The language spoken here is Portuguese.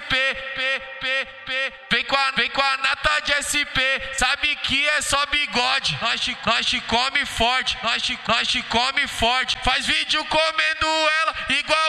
Vem com a nata de SP, sabe que é só bigode. Nós te come forte, nós te come forte. Faz vídeo comendo ela igual